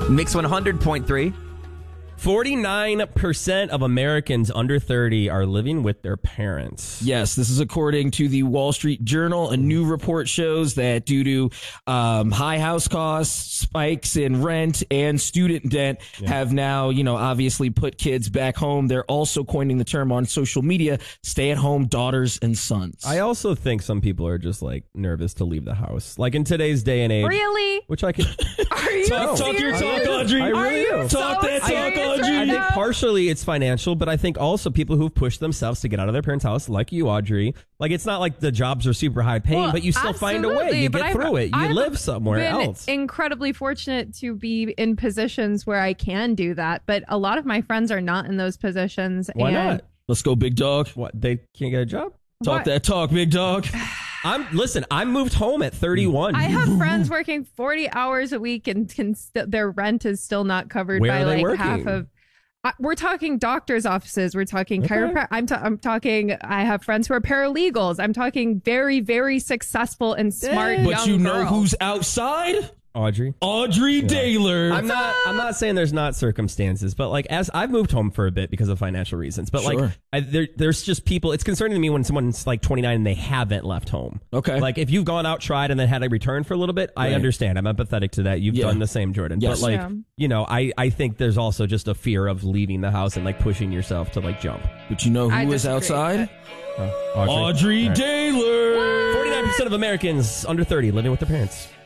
Mix 100.3. 49% of Americans under 30 are living with their parents. Yes, this is according to the Wall Street Journal. A new report shows that due to high house costs, spikes in rent, and student debt have now, obviously put kids back home. They're also coining the term on social media, stay-at-home daughters and sons. I also think some people are just nervous to leave the house. Like in today's day and age. Really? Which I can... Are you Talk your talk, Audrey. I really do. Talk that talk, Audrey. I think partially it's financial, but I think also people who've pushed themselves to get out of their parents' house, like you, Audrey. Like, it's not like the jobs are super high paying, but you still find a way. You get through it. You live somewhere else. I've been incredibly fortunate to be in positions where I can do that, but a lot of my friends are not in those positions. Why not? Let's go, big dog. What, they can't get a job? Talk that talk, big dog. I moved home at 31. I have friends working 40 hours a week and their rent is still not covered Where by are they like working? half of. We're talking doctors' offices. We're talking chiropractic. I'm talking. I have friends who are paralegals. I'm talking very, very successful and smart. But young you know girls. who's outside? Audrey Daylor. I'm not saying there's not circumstances, but as I've moved home for a bit because of financial reasons, but Sure. there's just people. It's concerning to me when someone's 29 and they haven't left home. Okay. Like if you've gone out, tried, and then had to return for a little bit, I understand. I'm empathetic to that. You've done the same, Jordan. Yes. But I think there's also just a fear of leaving the house and pushing yourself to jump. But you know I who is disagree. outside? Audrey Daylor. 49% of Americans under 30 living with their parents.